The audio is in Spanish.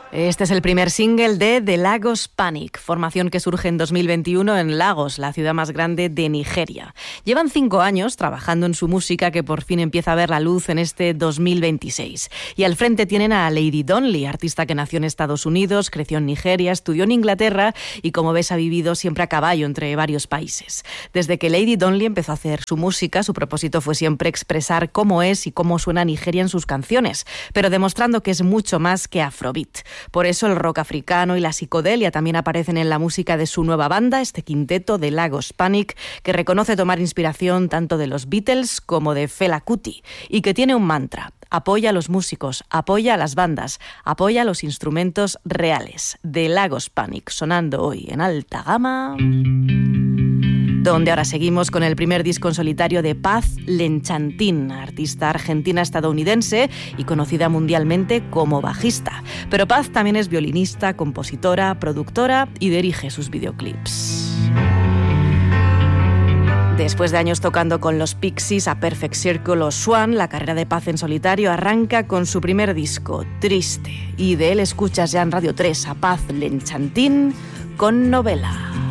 Este es el primer single de The Lagos Panic, formación que surge en 2021 en Lagos, la ciudad más grande de Nigeria. Llevan 5 años trabajando en su música, que por fin empieza a ver la luz en este 2026. Y al frente tienen a Lady Donley, artista que nació en Estados Unidos, creció en Nigeria, estudió en Inglaterra y, como ves, ha vivido siempre a caballo entre varios países. Desde que Lady Donley empezó a hacer su música, su propósito fue siempre expresar cómo es y cómo suena Nigeria en sus canciones, pero demostrando que es mucho más que Afrobeat. Por eso el rock africano y la psicodelia también aparecen en la música de su nueva banda, este quinteto de Lagos Panic, que reconoce tomar inspiración tanto de los Beatles como de Fela Kuti, y que tiene un mantra: apoya a los músicos, apoya a las bandas, apoya a los instrumentos reales. De Lagos Panic, sonando hoy en Alta Gama, donde ahora seguimos con el primer disco en solitario de Paz Lenchantin, artista argentina-estadounidense y conocida mundialmente como bajista. Pero Paz también es violinista, compositora, productora y dirige sus videoclips. Después de años tocando con los Pixies, A Perfect Circle o Swan, la carrera de Paz en solitario arranca con su primer disco, Triste. Y de él escuchas ya en Radio 3 a Paz Lenchantin con Novela.